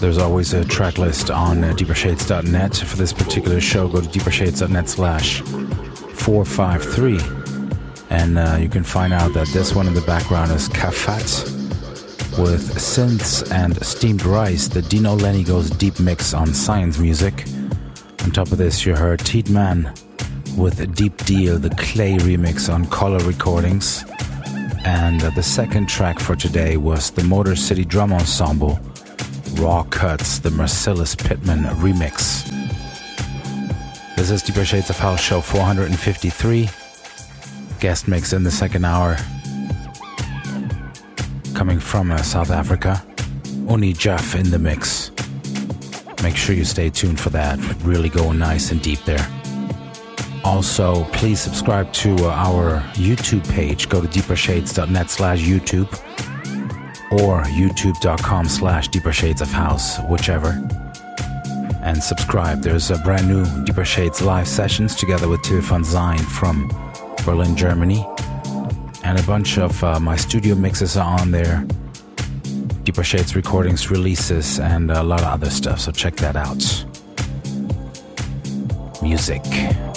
There's always a track list on deepershades.net. For this particular show, go to deepershades.net/453. And you can find out that this one in the background is Kafat with synths and steamed rice, the Dino Lenny Goes Deep mix on Science Music. On top of this, you heard Teedman with Deep Deal, the Clay remix on Color Recordings. And the second track for today was the Motor City Drum Ensemble, Raw Cuts, the Marcellus Pittman remix. This is Deeper Shades of House show 453. Guest mix in the second hour. Coming from South Africa, Oni Jeff in the mix. Make sure you stay tuned for that. Really going nice and deep there. Also, please subscribe to our YouTube page. Go to deepershades.net/YouTube or youtube.com/deepershadesofhouse, whichever. And subscribe. There's a brand new Deeper Shades live sessions together with Tilfan Zain from Berlin, Germany. And a bunch of my studio mixes are on there. Deeper Shades recordings, releases, and a lot of other stuff. So check that out. Music.